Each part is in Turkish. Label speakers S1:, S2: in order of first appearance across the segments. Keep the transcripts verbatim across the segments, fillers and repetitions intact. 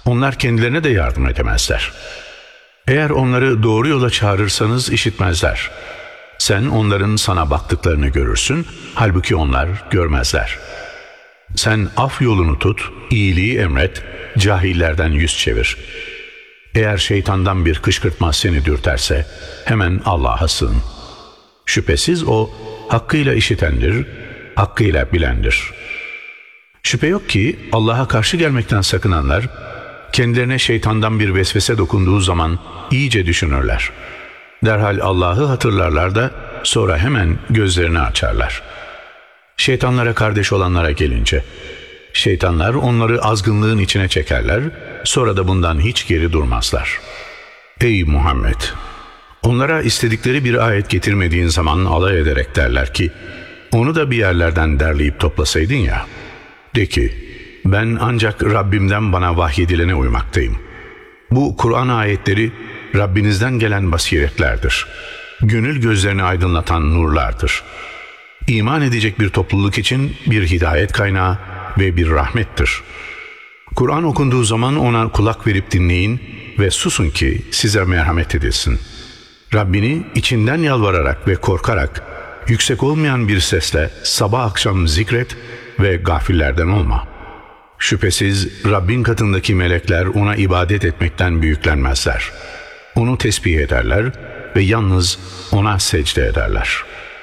S1: Onlar kendilerine de yardım edemezler. Eğer onları doğru yola çağırırsanız işitmezler. Sen onların sana baktıklarını görürsün, halbuki onlar görmezler. Sen af yolunu tut, iyiliği emret, cahillerden yüz çevir. Eğer şeytandan bir kışkırtma seni dürterse, hemen Allah'a sığın. Şüphesiz o, hakkıyla işitendir, hakkıyla bilendir. Şüphe yok ki Allah'a karşı gelmekten sakınanlar, kendilerine şeytandan bir vesvese dokunduğu zaman iyice düşünürler. Derhal Allah'ı hatırlarlar da sonra hemen gözlerini açarlar. Şeytanlara kardeş olanlara gelince, şeytanlar onları azgınlığın içine çekerler, sonra da bundan hiç geri durmazlar. Ey Muhammed! Onlara istedikleri bir ayet getirmediğin zaman alay ederek derler ki, onu da bir yerlerden derleyip toplasaydın ya. De ki, ben ancak Rabbimden bana vahyedilene uymaktayım. Bu Kur'an ayetleri Rabbinizden gelen basiretlerdir. Gönül gözlerini aydınlatan nurlardır. İman edecek bir topluluk için bir hidayet kaynağı ve bir rahmettir. Kur'an okunduğu zaman ona kulak verip dinleyin ve susun ki size merhamet edilsin. Rabbini içinden yalvararak ve korkarak, yüksek olmayan bir sesle sabah akşam zikret ve gafillerden olma. Şüphesiz Rabbin katındaki melekler ona ibadet etmekten büyüklenmezler. Onu tesbih ederler ve yalnız ona secde ederler.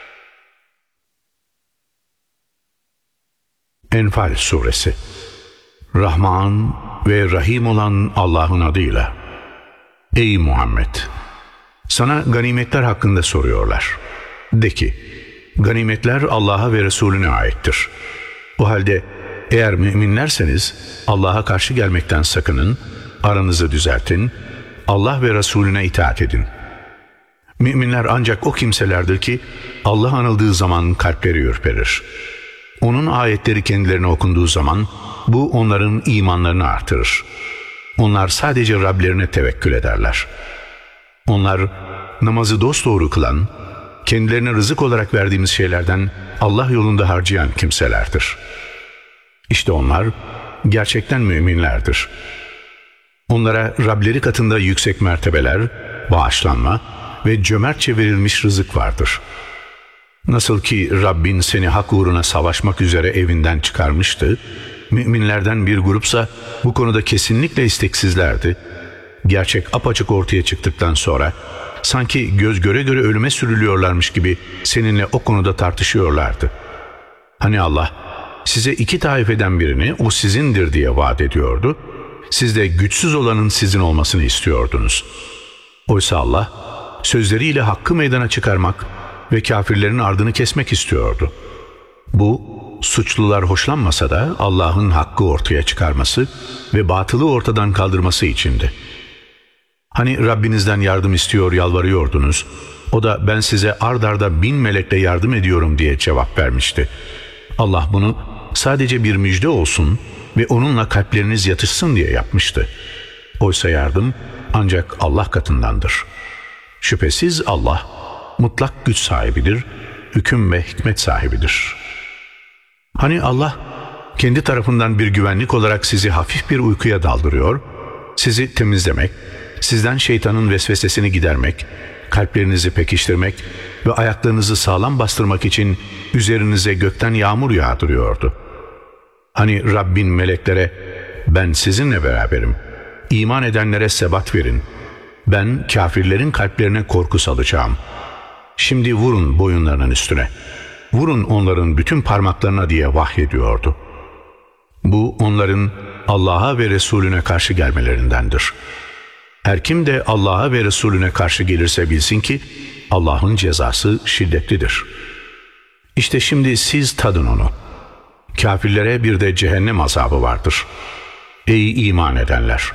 S1: Enfal Suresi. Rahman ve Rahim olan Allah'ın adıyla. Ey Muhammed! Sana ganimetler hakkında soruyorlar. De ki, ganimetler Allah'a ve Resulüne aittir. O halde eğer müminlerseniz Allah'a karşı gelmekten sakının, aranızı düzeltin, Allah ve Resulüne itaat edin. Müminler ancak o kimselerdir ki Allah anıldığı zaman kalpleri ürperir. Onun ayetleri kendilerine okunduğu zaman bu onların imanlarını artırır. Onlar sadece Rablerine tevekkül ederler. Onlar namazı dosdoğru kılan, kendilerine rızık olarak verdiğimiz şeylerden Allah yolunda harcayan kimselerdir. İşte onlar gerçekten müminlerdir. Onlara Rableri katında yüksek mertebeler, bağışlanma ve cömertçe verilmiş rızık vardır. Nasıl ki Rabbin seni hak uğruna savaşmak üzere evinden çıkarmıştı, müminlerden bir grupsa bu konuda kesinlikle isteksizlerdi. Gerçek apaçık ortaya çıktıktan sonra sanki göz göre göre ölüme sürülüyorlarmış gibi seninle o konuda tartışıyorlardı. Hani Allah size iki taifeden birini o sizindir diye vaat ediyordu, siz de güçsüz olanın sizin olmasını istiyordunuz. Oysa Allah sözleriyle hakkı meydana çıkarmak ve kafirlerin ardını kesmek istiyordu. Bu, suçlular hoşlanmasa da Allah'ın hakkı ortaya çıkarması ve batılı ortadan kaldırması içindi. Hani Rabbinizden yardım istiyor yalvarıyordunuz, o da ben size ard arda bin melekle yardım ediyorum diye cevap vermişti. Allah bunu sadece bir müjde olsun ve onunla kalpleriniz yatışsın diye yapmıştı. Oysa yardım ancak Allah katındandır. Şüphesiz Allah mutlak güç sahibidir, hüküm ve hikmet sahibidir. Hani Allah kendi tarafından bir güvenlik olarak sizi hafif bir uykuya daldırıyor, sizi temizlemek, sizden şeytanın vesvesesini gidermek, kalplerinizi pekiştirmek ve ayaklarınızı sağlam bastırmak için üzerinize gökten yağmur yağdırıyordu. Hani Rabbin meleklere, ben sizinle beraberim, iman edenlere sebat verin, ben kafirlerin kalplerine korku salacağım. Şimdi vurun boyunlarının üstüne, vurun onların bütün parmaklarına diye vahyediyordu. Bu onların Allah'a ve Resulüne karşı gelmelerindendir. Her kim de Allah'a ve Resulüne karşı gelirse bilsin ki Allah'ın cezası şiddetlidir. İşte şimdi siz tadın onu. Kafirlere bir de cehennem azabı vardır. Ey iman edenler!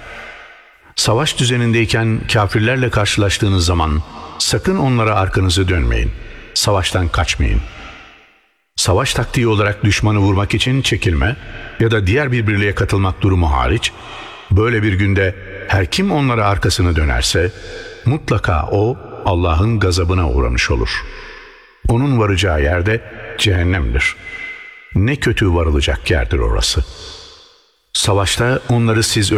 S1: Savaş düzenindeyken kafirlerle karşılaştığınız zaman sakın onlara arkanızı dönmeyin. Savaştan kaçmayın. Savaş taktiği olarak düşmanı vurmak için çekilme ya da diğer bir birliğe katılmak durumu hariç, böyle bir günde her kim onlara arkasını dönerse mutlaka o Allah'ın gazabına uğramış olur. Onun varacağı yerde cehennemdir. Ne kötü varılacak yerdir orası. Savaşta onları siz